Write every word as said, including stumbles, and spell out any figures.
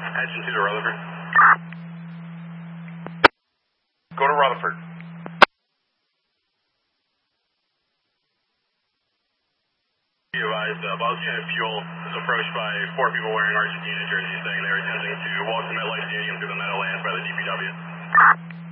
Attention to Rutherford. Go to Rutherford. Be advised, uh, Boston County Fuel was approached by four people wearing Argentina jerseys saying they were attempting to walk the MetLife Stadium through the Meadowlands by the D P W.